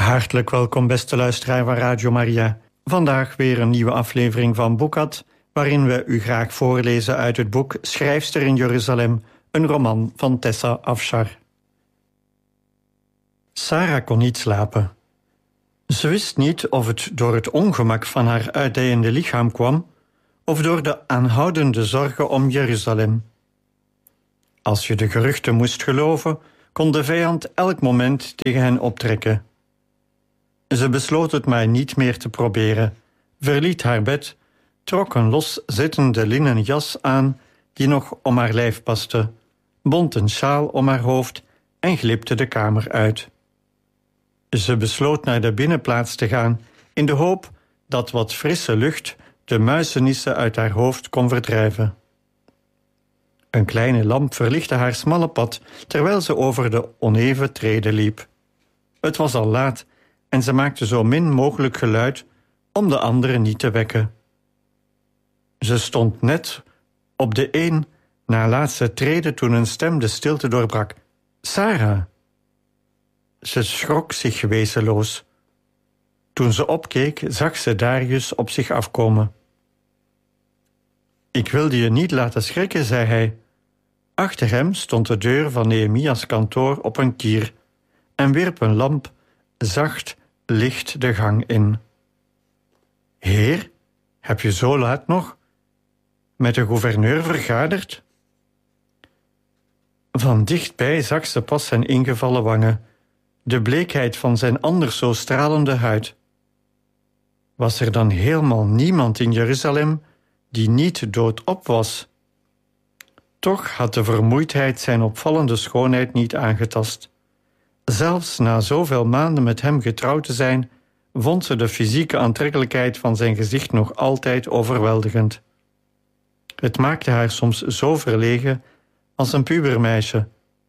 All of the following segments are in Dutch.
Hartelijk welkom, beste luisteraar van Radio Maria. Vandaag weer een nieuwe aflevering van Boekad, waarin we u graag voorlezen uit het boek Schrijfster in Jeruzalem, een roman van Tessa Afshar. Sarah kon niet slapen. Ze wist niet of het door het ongemak van haar uitdijende lichaam kwam, of door de aanhoudende zorgen om Jeruzalem. Als je de geruchten moest geloven, kon de vijand elk moment tegen hen optrekken. Ze besloot het maar niet meer te proberen, verliet haar bed, trok een loszittende linnen jas aan die nog om haar lijf paste, bond een sjaal om haar hoofd en glipte de kamer uit. Ze besloot naar de binnenplaats te gaan in de hoop dat wat frisse lucht de muizenissen uit haar hoofd kon verdrijven. Een kleine lamp verlichtte haar smalle pad terwijl ze over de oneven treden liep. Het was al laat en ze maakte zo min mogelijk geluid om de anderen niet te wekken. Ze stond net op de een na laatste trede toen een stem de stilte doorbrak. Sarah! Ze schrok zich wezenloos. Toen ze opkeek, zag ze Darius op zich afkomen. Ik wilde je niet laten schrikken, zei hij. Achter hem stond de deur van Nehemia's kantoor op een kier en wierp een lamp zacht licht de gang in. Heer, heb je zo laat nog met de gouverneur vergaderd? Van dichtbij zag ze pas zijn ingevallen wangen, de bleekheid van zijn anders zo stralende huid. Was er dan helemaal niemand in Jeruzalem die niet doodop was? Toch had de vermoeidheid zijn opvallende schoonheid niet aangetast. Zelfs na zoveel maanden met hem getrouwd te zijn, vond ze de fysieke aantrekkelijkheid van zijn gezicht nog altijd overweldigend. Het maakte haar soms zo verlegen als een pubermeisje.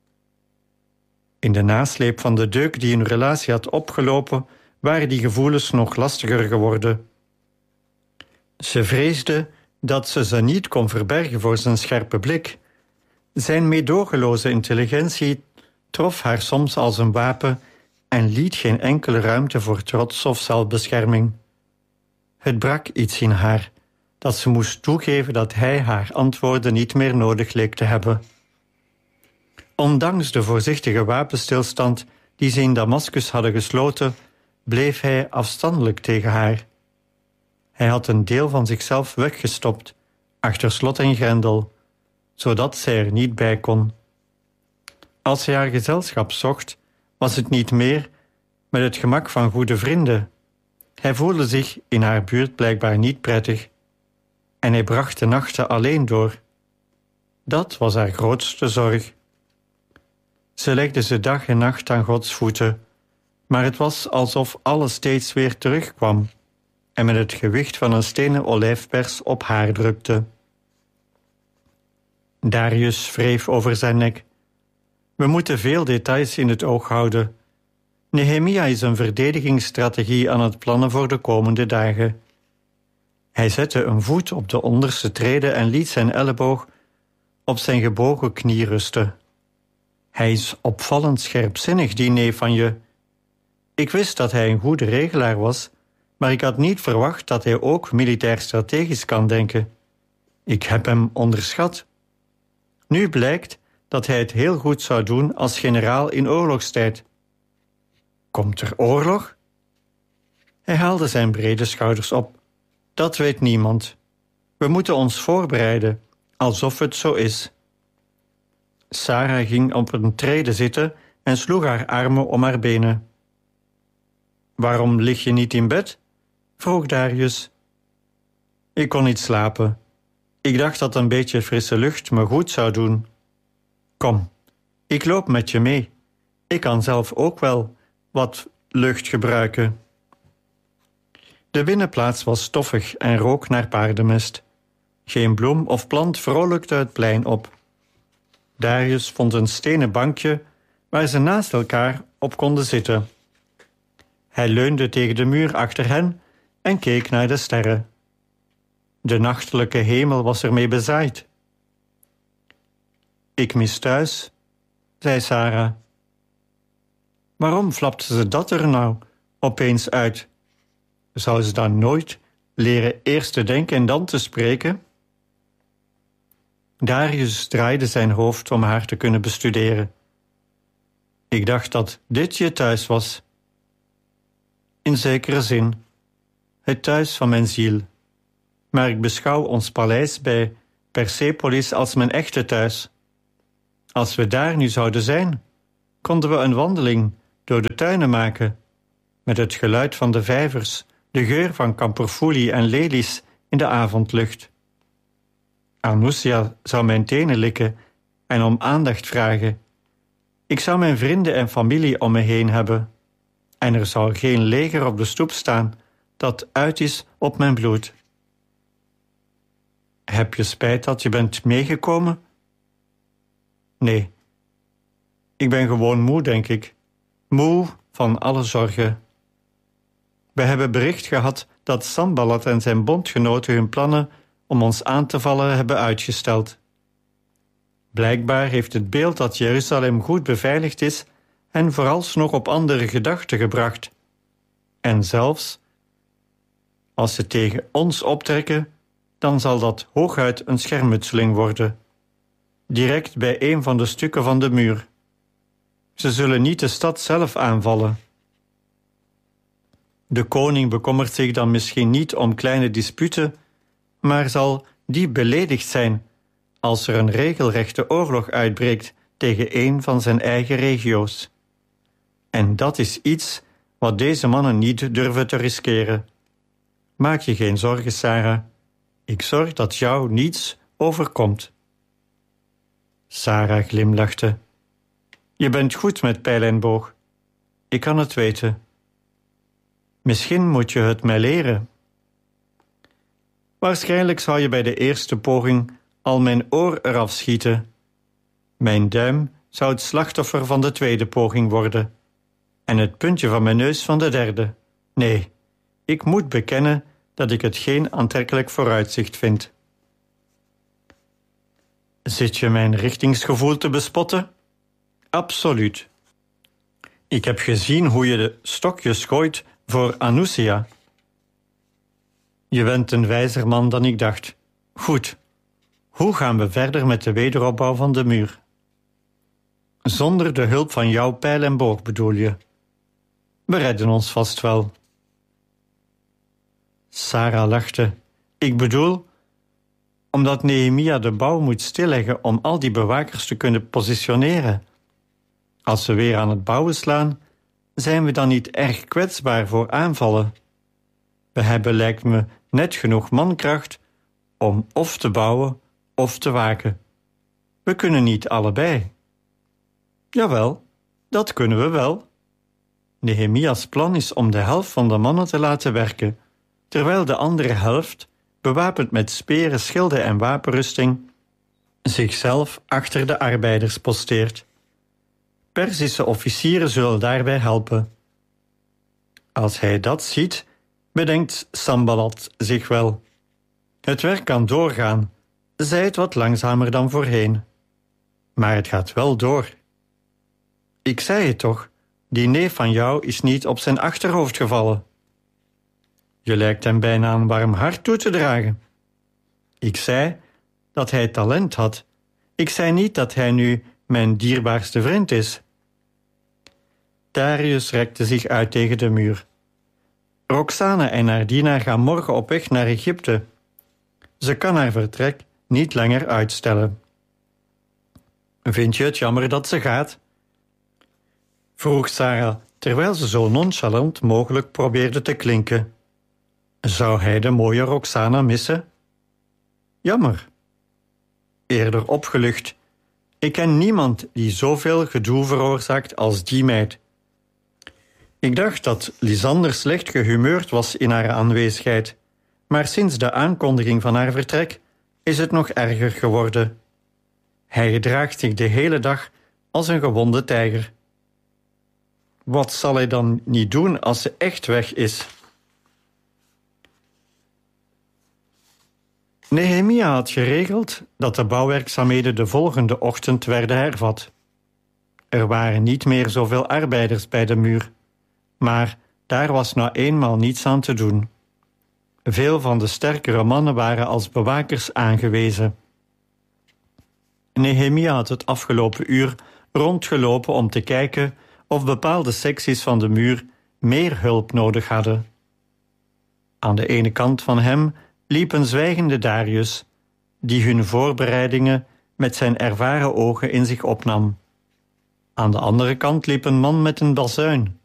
In de nasleep van de deuk die hun relatie had opgelopen, waren die gevoelens nog lastiger geworden. Ze vreesde dat ze niet kon verbergen voor zijn scherpe blik. Zijn meedogenloze intelligentie trof haar soms als een wapen en liet geen enkele ruimte voor trots of zelfbescherming. Het brak iets in haar, dat ze moest toegeven dat hij haar antwoorden niet meer nodig leek te hebben. Ondanks de voorzichtige wapenstilstand die ze in Damascus hadden gesloten, bleef hij afstandelijk tegen haar. Hij had een deel van zichzelf weggestopt, achter slot en grendel, zodat zij er niet bij kon. Als hij haar gezelschap zocht, was het niet meer met het gemak van goede vrienden. Hij voelde zich in haar buurt blijkbaar niet prettig en hij bracht de nachten alleen door. Dat was haar grootste zorg. Ze legde ze dag en nacht aan Gods voeten, maar het was alsof alles steeds weer terugkwam en met het gewicht van een stenen olijfpers op haar drukte. Darius wreef over zijn nek. We moeten veel details in het oog houden. Nehemia is een verdedigingsstrategie aan het plannen voor de komende dagen. Hij zette een voet op de onderste trede en liet zijn elleboog op zijn gebogen knie rusten. Hij is opvallend scherpzinnig, die neef van je. Ik wist dat hij een goede regelaar was, maar ik had niet verwacht dat hij ook militair-strategisch kan denken. Ik heb hem onderschat. Nu blijkt dat hij het heel goed zou doen als generaal in oorlogstijd. Komt er oorlog? Hij haalde zijn brede schouders op. Dat weet niemand. We moeten ons voorbereiden, alsof het zo is. Sarah ging op een trede zitten en sloeg haar armen om haar benen. Waarom lig je niet in bed? Vroeg Darius. Ik kon niet slapen. Ik dacht dat een beetje frisse lucht me goed zou doen. Kom, ik loop met je mee. Ik kan zelf ook wel wat lucht gebruiken. De binnenplaats was stoffig en rook naar paardenmest. Geen bloem of plant vrolijkte het plein op. Darius vond een stenen bankje waar ze naast elkaar op konden zitten. Hij leunde tegen de muur achter hen en keek naar de sterren. De nachtelijke hemel was ermee bezaaid. Ik mis thuis, zei Sarah. Waarom flapte ze dat er nou opeens uit. Zou ze dan nooit leren eerst te denken en dan te spreken? Darius draaide zijn hoofd om haar te kunnen bestuderen. Ik dacht dat dit je thuis was. In zekere zin, het thuis van mijn ziel. Maar ik beschouw ons paleis bij Persepolis als mijn echte thuis. Als we daar nu zouden zijn, konden we een wandeling door de tuinen maken, met het geluid van de vijvers, de geur van kamperfoelie en lelies in de avondlucht. Anousia zou mijn tenen likken en om aandacht vragen. Ik zou mijn vrienden en familie om me heen hebben. En er zou geen leger op de stoep staan dat uit is op mijn bloed. Heb je spijt dat je bent meegekomen? Nee. Ik ben gewoon moe, denk ik. Moe van alle zorgen. We hebben bericht gehad dat Sanballat en zijn bondgenoten hun plannen om ons aan te vallen hebben uitgesteld. Blijkbaar heeft het beeld dat Jeruzalem goed beveiligd is hen vooralsnog op andere gedachten gebracht. En zelfs, als ze tegen ons optrekken, dan zal dat hooguit een schermutseling worden. Direct bij een van de stukken van de muur. Ze zullen niet de stad zelf aanvallen. De koning bekommert zich dan misschien niet om kleine disputen, maar zal die beledigd zijn als er een regelrechte oorlog uitbreekt tegen een van zijn eigen regio's. En dat is iets wat deze mannen niet durven te riskeren. Maak je geen zorgen, Sarah. Ik zorg dat jou niets overkomt. Sarah glimlachte. Je bent goed met pijl en boog. Ik kan het weten. Misschien moet je het mij leren. Waarschijnlijk zou je bij de eerste poging al mijn oor eraf schieten. Mijn duim zou het slachtoffer van de tweede poging worden. En het puntje van mijn neus van de derde. Nee, ik moet bekennen dat ik het geen aantrekkelijk vooruitzicht vind. Zit je mijn richtingsgevoel te bespotten? Absoluut. Ik heb gezien hoe je de stokjes gooit voor Anousia. Je bent een wijzer man dan ik dacht. Goed, hoe gaan we verder met de wederopbouw van de muur? Zonder de hulp van jouw pijl en boog bedoel je? We redden ons vast wel. Sarah lachte. Ik bedoel, omdat Nehemia de bouw moet stilleggen om al die bewakers te kunnen positioneren. Als we weer aan het bouwen slaan, zijn we dan niet erg kwetsbaar voor aanvallen? We hebben, lijkt me, net genoeg mankracht om of te bouwen of te waken. We kunnen niet allebei. Jawel, dat kunnen we wel. Nehemia's plan is om de helft van de mannen te laten werken, terwijl de andere helft, bewapend met speren, schilden en wapenrusting, zichzelf achter de arbeiders posteert. Perzische officieren zullen daarbij helpen. Als hij dat ziet, bedenkt Sanballat zich wel. Het werk kan doorgaan, zij het wat langzamer dan voorheen. Maar het gaat wel door. Ik zei het toch, die neef van jou is niet op zijn achterhoofd gevallen. Je lijkt hem bijna een warm hart toe te dragen. Ik zei dat hij talent had. Ik zei niet dat hij nu mijn dierbaarste vriend is. Darius rekte zich uit tegen de muur. Roxana en haar dienaar gaan morgen op weg naar Egypte. Ze kan haar vertrek niet langer uitstellen. Vind je het jammer dat ze gaat? Vroeg Sarah, terwijl ze zo nonchalant mogelijk probeerde te klinken. Zou hij de mooie Roxana missen? Jammer. Eerder opgelucht. Ik ken niemand die zoveel gedoe veroorzaakt als die meid. Ik dacht dat Lisander slecht gehumeurd was in haar aanwezigheid, maar sinds de aankondiging van haar vertrek is het nog erger geworden. Hij gedraagt zich de hele dag als een gewonde tijger. Wat zal hij dan niet doen als ze echt weg is? Nehemia had geregeld dat de bouwwerkzaamheden de volgende ochtend werden hervat. Er waren niet meer zoveel arbeiders bij de muur, maar daar was nou eenmaal niets aan te doen. Veel van de sterkere mannen waren als bewakers aangewezen. Nehemia had het afgelopen uur rondgelopen om te kijken of bepaalde secties van de muur meer hulp nodig hadden. Aan de ene kant van hem liep een zwijgende Darius, die hun voorbereidingen met zijn ervaren ogen in zich opnam. Aan de andere kant liep een man met een bazuin,